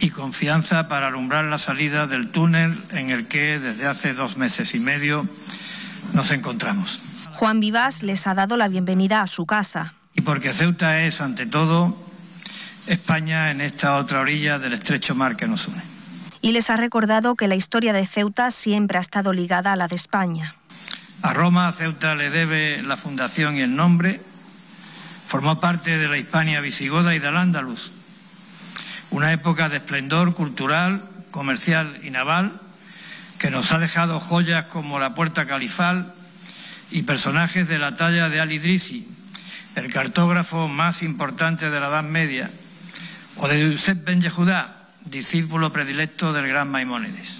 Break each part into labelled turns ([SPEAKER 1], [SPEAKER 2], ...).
[SPEAKER 1] y confianza para alumbrar la salida del túnel en el que desde hace 2 meses y medio nos encontramos.
[SPEAKER 2] Juan Vivas les ha dado la bienvenida a su casa.
[SPEAKER 1] Y porque Ceuta es, ante todo, España en esta otra orilla del estrecho mar que nos une.
[SPEAKER 2] Y les ha recordado que la historia de Ceuta siempre ha estado ligada a la de España.
[SPEAKER 1] A Roma, Ceuta le debe la fundación y el nombre. Formó parte de la Hispania visigoda y del Andaluz. Una época de esplendor cultural, comercial y naval que nos ha dejado joyas como la Puerta Califal y personajes de la talla de Al-Idrisi, el cartógrafo más importante de la Edad Media, o de Yusef Ben Yehudá, discípulo predilecto del gran Maimónides.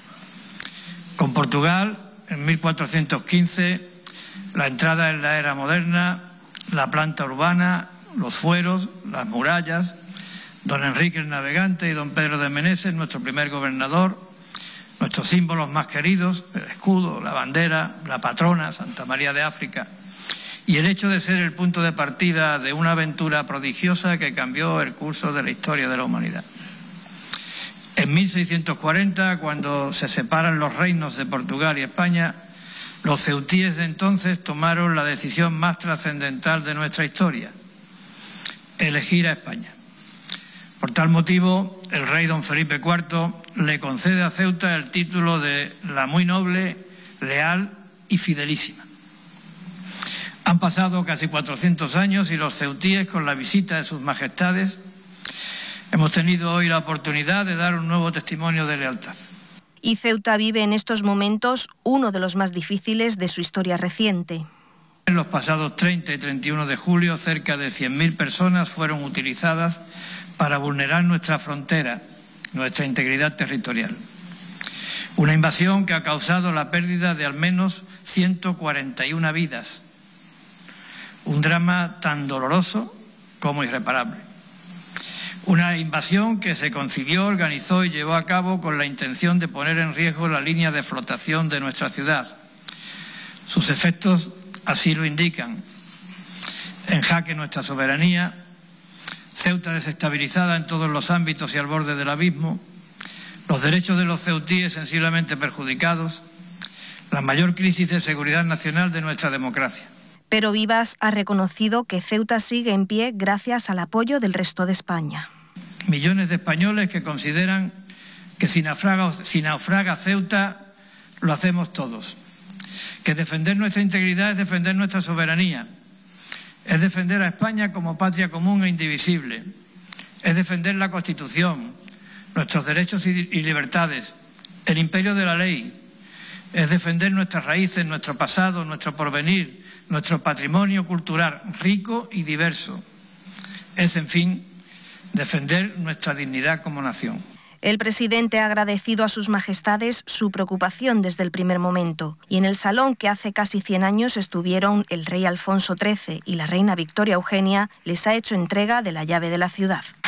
[SPEAKER 1] Con Portugal, en 1415, la entrada en la era moderna, la planta urbana, los fueros, las murallas, don Enrique el Navegante y don Pedro de Meneses, nuestro primer gobernador, nuestros símbolos más queridos, el escudo, la bandera, la patrona, Santa María de África, y el hecho de ser el punto de partida de una aventura prodigiosa que cambió el curso de la historia de la humanidad. En 1640, cuando se separan los reinos de Portugal y España, los ceutíes de entonces tomaron la decisión más trascendental de nuestra historia: elegir a España. Por tal motivo, el rey don Felipe IV le concede a Ceuta el título de la muy noble, leal y fidelísima. Han pasado casi 400 años y los ceutíes, con la visita de sus majestades, hemos tenido hoy la oportunidad de dar un nuevo testimonio de lealtad.
[SPEAKER 2] Y Ceuta vive en estos momentos uno de los más difíciles de su historia reciente.
[SPEAKER 1] En los pasados 30 y 31 de julio, cerca de 100.000 personas fueron utilizadas para vulnerar nuestra frontera, nuestra integridad territorial. Una invasión que ha causado la pérdida de al menos 141 vidas. Un drama tan doloroso como irreparable. Una invasión que se concibió, organizó y llevó a cabo con la intención de poner en riesgo la línea de flotación de nuestra ciudad. Sus efectos así lo indican. En jaque nuestra soberanía, Ceuta desestabilizada en todos los ámbitos y al borde del abismo, los derechos de los ceutíes sensiblemente perjudicados, la mayor crisis de seguridad nacional de nuestra democracia.
[SPEAKER 2] Pero Vivas ha reconocido que Ceuta sigue en pie gracias al apoyo del resto de España.
[SPEAKER 1] Millones de españoles que consideran que si naufraga Ceuta, lo hacemos todos. Que defender nuestra integridad es defender nuestra soberanía. Es defender a España como patria común e indivisible. Es defender la Constitución, nuestros derechos y libertades, el imperio de la ley. Es defender nuestras raíces, nuestro pasado, nuestro porvenir, nuestro patrimonio cultural rico y diverso. Es, en fin, defender nuestra dignidad como nación.
[SPEAKER 2] El presidente ha agradecido a sus majestades su preocupación desde el primer momento, y en el salón que hace casi 100 años estuvieron el rey Alfonso XIII y la reina Victoria Eugenia, les ha hecho entrega de la llave de la ciudad.